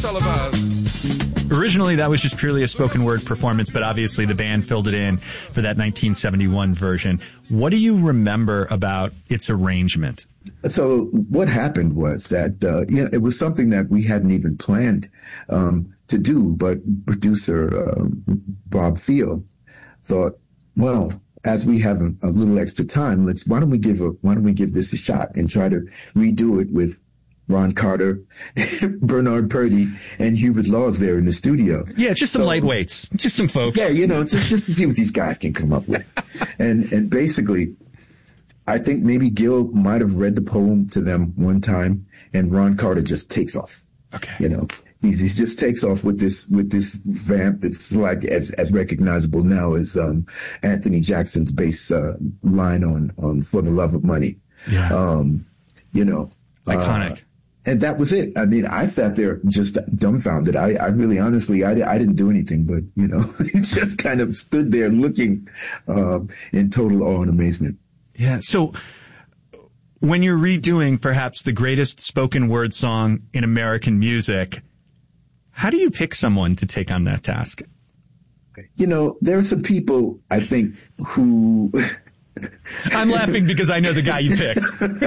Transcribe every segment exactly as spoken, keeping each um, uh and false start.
televised. Originally, that was just purely a spoken word performance, but obviously the band filled it in for that nineteen seventy-one version. What do you remember about its arrangement? So what happened was that, uh, you know, it was something that we hadn't even planned um, to do, but producer uh, Bob Thiel thought, well, as we have a, a little extra time, let's why don't we give a why don't we give this a shot and try to redo it with Ron Carter, Bernard Purdie, and Hubert Laws there in the studio. Yeah, just some so, lightweights, just some folks. Yeah, you know, just just to see what these guys can come up with, and and basically, I think maybe Gil might have read the poem to them one time, and Ron Carter just takes off. Okay, you know. He just takes off with this with this vamp that's like as as recognizable now as um, Anthony Jackson's bass uh, line on on "For the Love of Money." Yeah, um, you know, iconic. Uh, and that was it. I mean, I sat there just dumbfounded. I, I really, honestly, I, I didn't do anything, but you know, just kind of stood there looking uh, in total awe and amazement. Yeah. So when you're redoing perhaps the greatest spoken word song in American music, how do you pick someone to take on that task? You know, there are some people, I think, who... I'm laughing because I know the guy you picked.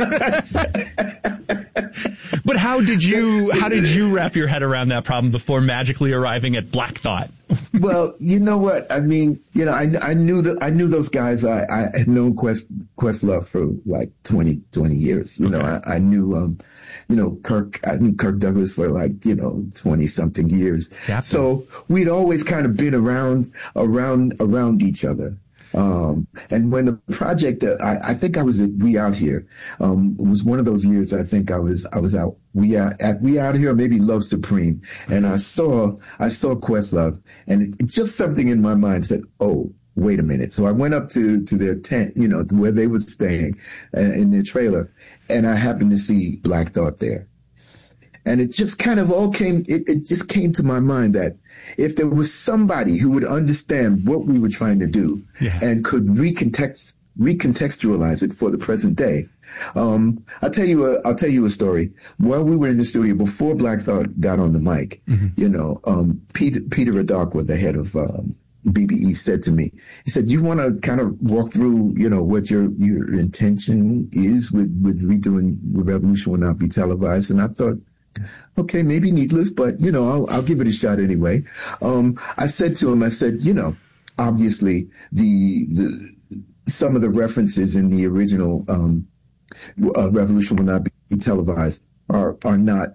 But how did you, how did you wrap your head around that problem before magically arriving at Black Thought? Well, you know what? I mean, you know, I, I knew that, I knew those guys. I, I had known Quest, Questlove for like twenty, twenty years. You okay. know, I, I knew, um, you know, Kirk, I knew Kirk Douglas for like, you know, twenty something years. Captain. So we'd always kind of been around, around, around each other. Um, and when the project, uh, I, I think I was at We Out Here, um, it was one of those years I think I was, I was out, We Out, at We Out Here, maybe Love Supreme. And I saw, I saw Questlove, and it, it just something in my mind said, oh, wait a minute. So I went up to, to their tent, you know, where they were staying uh, in their trailer, and I happened to see Black Thought there. And it just kind of all came, it, it just came to my mind that if there was somebody who would understand what we were trying to do yeah. and could recontext, recontextualize it for the present day. Um, I'll tell you a, I'll tell you a story. While we were in the studio, before Black Thought got on the mic, mm-hmm. you know, um, Peter, Peter Adakwa, the head of, um, B B E, said to me, he said, you want to kind of walk through, you know, what your, your intention is with, with redoing The Revolution Will Not Be Televised? And I thought, okay, maybe needless, but, you know, I'll, I'll give it a shot anyway. Um, I said to him, I said, you know, obviously the, the, some of the references in the original, um, uh, Revolution Will Not Be Televised are, are not,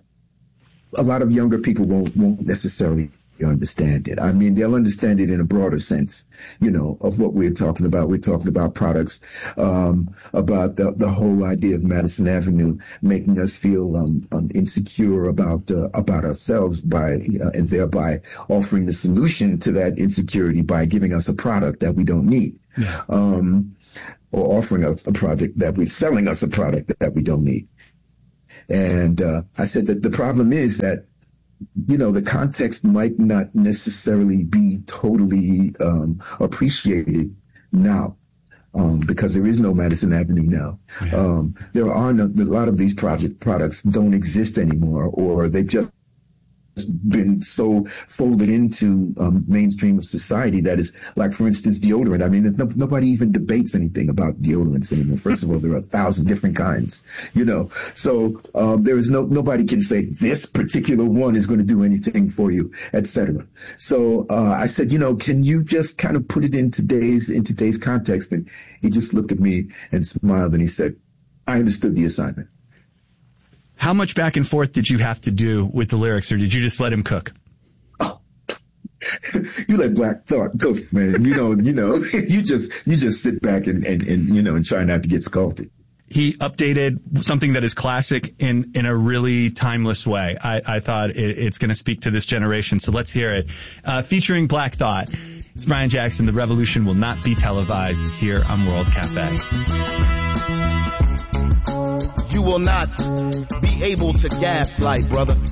a lot of younger people won't, won't necessarily understand it. I mean, they'll understand it in a broader sense, you know, of what we're talking about. We're talking about products, um, about the, the whole idea of Madison Avenue making us feel, um, um insecure about, uh, about ourselves by, uh, and thereby offering the solution to that insecurity by giving us a product that we don't need. Yeah. Um, or offering us a product that we're selling us a product that we don't need. And, uh, I said that the problem is that, you know, the context might not necessarily be totally um, appreciated now, um, because there is no Madison Avenue now. Yeah. Um, there are no, a lot of these project products don't exist anymore, or they've just been so folded into um, mainstream of society that is, like, for instance, deodorant. I mean, no, nobody even debates anything about deodorants anymore. First of all, there are a thousand different kinds, you know. So um, there is no nobody can say this particular one is going to do anything for you, et cetera. So uh, I said, you know, can you just kind of put it in today's in today's context? And he just looked at me and smiled, and he said, I understood the assignment. How much back and forth did you have to do with the lyrics, or did you just let him cook? Oh, you let Black Thought cook, man. You know, you know, you just you just sit back and, and, and you know and try not to get scalded. He updated something that is classic in in a really timeless way. I, I thought it, it's going to speak to this generation, so let's hear it. Uh, featuring Black Thought, it's Brian Jackson. The Revolution Will Not Be Televised here on World Cafe. You will not be able to gaslight, brother.